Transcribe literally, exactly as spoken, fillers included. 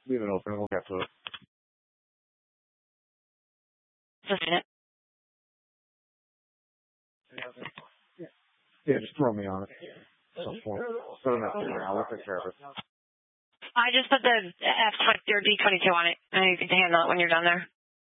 Leave it open and we'll get to it. Just a minute. Yeah, just throw me on it. Some point. Doesn't have to be. I'll take care of it. I just put the F twenty or D twenty-two on it, and you can handle it when you're done there.